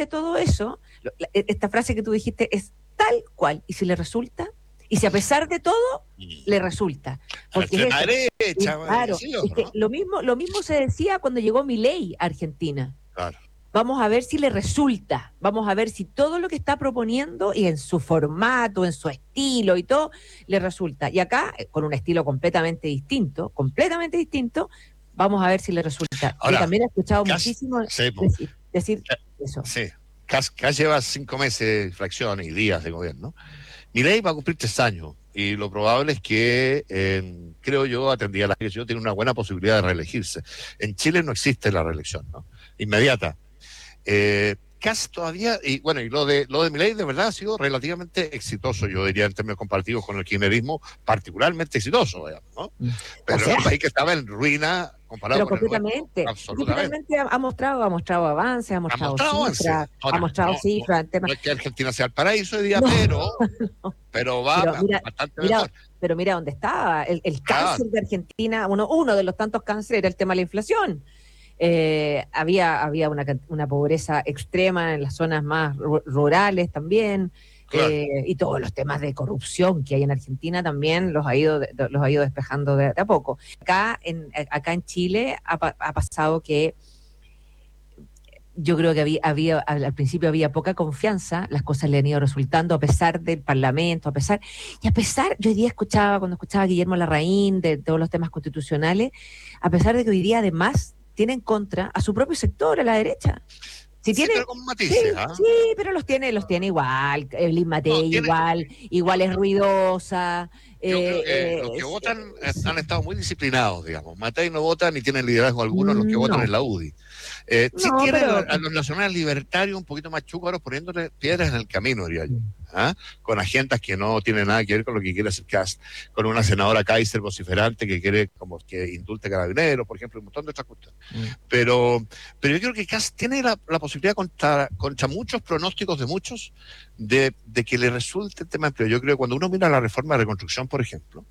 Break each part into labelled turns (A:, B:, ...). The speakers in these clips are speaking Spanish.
A: de todo eso, esta frase que tú dijiste es tal cual, y si le resulta, y si a pesar de todo, le resulta.
B: A la
A: Porque es
B: extrema
A: eso. Y
B: derecha,
A: claro,
B: sí,
A: es que
B: ¿no?
A: lo mismo se decía cuando llegó Milei a Argentina.
B: Claro.
A: Vamos a ver si le resulta, vamos a ver si todo lo que está proponiendo y en su formato, en su estilo y todo, le resulta. Y acá, con un estilo completamente distinto, vamos a ver si le resulta. Yo
B: Ahora,
A: también he escuchado
B: Kass,
A: muchísimo
B: sí,
A: decir eso.
B: sí. Kass lleva 5 meses de fracción y días de gobierno. Milei va a cumplir 3 años y lo probable es que, creo yo, atendía a la elección, tiene una buena posibilidad de reelegirse. En Chile no existe la reelección, ¿no? Inmediata. Casi todavía, y bueno, y lo de Milei de verdad ha sido relativamente exitoso, yo diría, en términos comparativos con el kirchnerismo, particularmente exitoso, digamos, ¿no?
A: O
B: Pero
A: sea,
B: era un país que estaba en ruina comparado
A: pero
B: con el nuestro,
A: completamente. Y
B: absolutamente.
A: finalmente ha mostrado avances,
B: Ha mostrado avance.
A: ha
B: Ahora,
A: mostrado
B: no, no,
A: cifras, temas.
B: no es que Argentina sea el paraíso hoy día,
A: No, no.
B: pero va
A: Pero
B: bastante
A: mira,
B: mejor.
A: pero mira dónde estaba. El
B: Claro,
A: cáncer de Argentina, uno de los tantos cánceres era el tema de la inflación. Había una pobreza extrema en las zonas más rurales también,
B: claro.
A: y todos los temas de corrupción que hay en Argentina también los ha ido despejando de a poco. Acá en Chile ha pasado que yo creo que al principio había poca confianza, las cosas le han ido resultando a pesar del Parlamento, yo hoy día cuando escuchaba a Guillermo Larraín de todos los temas constitucionales, a pesar de que hoy día además tiene en contra a su propio sector, a la derecha. Si
B: Sí,
A: tiene,
B: pero con
A: sí,
B: matices, ¿ah?
A: sí, pero los tiene igual, Evelyn
B: No,
A: Matei
B: tiene.
A: igual es ruidosa.
B: Yo creo
A: eh,
B: que los que
A: eh,
B: votan
A: sí.
B: han estado muy disciplinados, digamos. Matei no vota ni tiene liderazgo alguno los que votan en
A: No,
B: la UDI. Sí
A: no,
B: tienen
A: pero
B: a los nacionales libertarios un poquito más chúcaros poniéndole piedras en el camino, diría yo. ¿Ah? Con agendas que no tienen nada que ver con lo que quiere hacer Kast, con una senadora Kaiser vociferante que quiere como que indulte carabineros, por ejemplo, un montón de otras cuestiones. Pero yo creo que Kast tiene la posibilidad contra muchos pronósticos de muchos de que le resulte el tema empleo. Yo creo que cuando uno mira la reforma de reconstrucción, por ejemplo,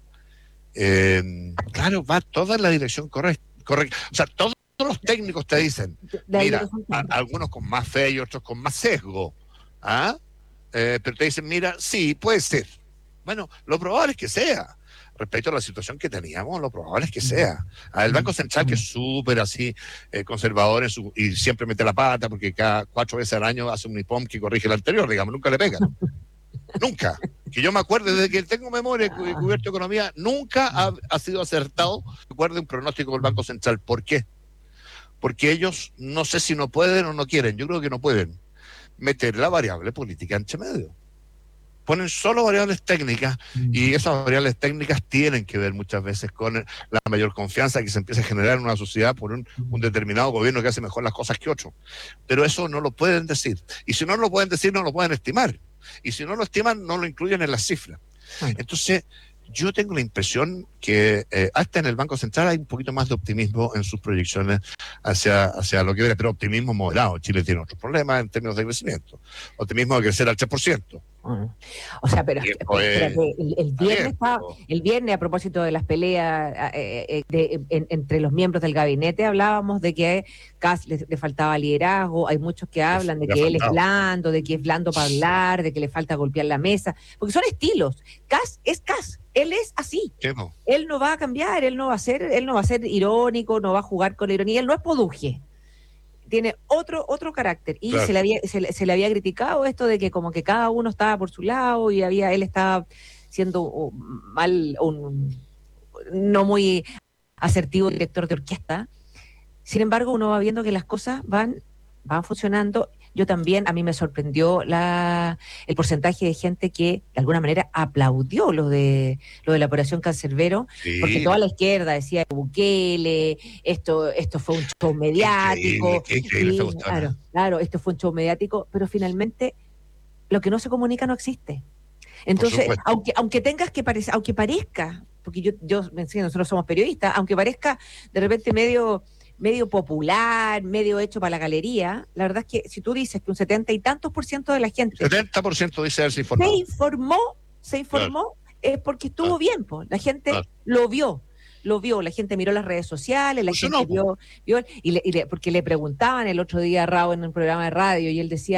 B: claro, va toda en la dirección correcta. O sea, todos los técnicos te dicen,
A: de ahí el
B: mira,
A: resultado.
B: algunos con más fe y otros con más sesgo, ¿ah? Pero te dicen, mira, sí, puede ser. Bueno, lo probable es que sea. Respecto a la situación que teníamos, lo probable es que sea. El Banco Central, que es súper así conservador y siempre mete la pata porque cada 4 veces al año hace un IPOM que corrige el anterior, digamos, nunca le pegan. Nunca. Que yo me acuerdo, desde que tengo memoria y cubierto de economía, nunca ha sido acertado, recuerdo, un pronóstico del Banco Central. ¿Por qué? Porque ellos no sé si no pueden o no quieren, yo creo que no pueden meter la variable política entre medio. Ponen solo variables técnicas y esas variables técnicas tienen que ver muchas veces con la mayor confianza que se empieza a generar en una sociedad por un determinado gobierno que hace mejor las cosas que otro. Pero eso no lo pueden decir. Y si no lo pueden decir, no lo pueden estimar. Y si no lo estiman, no lo incluyen en las cifras. Entonces, yo tengo la impresión que hasta en el Banco Central hay un poquito más de optimismo en sus proyecciones hacia lo que viene, pero optimismo moderado. Chile tiene otros problemas en términos de crecimiento. Optimismo de crecer al 3%.
A: O sea, pero
B: Y esto
A: espérate,
B: está bien, pero
A: el viernes a propósito de las peleas entre los miembros del gabinete hablábamos de que Kast le faltaba liderazgo, hay muchos que hablan de
B: le ha
A: que él es
B: faltado.
A: blando, de que es blando para hablar, de que le falta golpear la mesa, porque son estilos. Kast es Kast, él es así.
B: ¿Qué no?
A: Él no va a cambiar, él no va a ser irónico, no va a jugar con la ironía, él no es poduje, tiene otro carácter. Y
B: Claro.
A: se le había criticado esto de que como que cada uno estaba por su lado y él estaba siendo no muy asertivo director de orquesta. Sin embargo, uno va viendo que las cosas van funcionando. Yo también, a mí me sorprendió el porcentaje de gente que de alguna manera aplaudió lo de la operación Cancerbero, porque
B: Sí,
A: toda la izquierda decía Bukele, esto fue un show mediático,
B: qué increíble esta
A: y
B: cuestión, ¿eh?
A: claro, esto fue un show mediático, pero finalmente lo que no se comunica no existe.
B: Por
A: Entonces,
B: supuesto.
A: aunque tengas que parecer, aunque parezca, porque yo me enseño, nosotros somos periodistas, aunque parezca de repente medio popular, medio hecho para la galería, la verdad es que si tú dices que un 70 y tantos por ciento de la gente
B: 70% dice haberse
A: se
B: informado.
A: informó, se
B: Claro,
A: informó, es porque estuvo
B: claro,
A: bien, pues. La gente
B: claro.
A: lo vio, la gente miró las redes sociales, la gente
B: Funcionó, po.
A: porque le preguntaban el otro día a Rao en un programa de radio y él decía,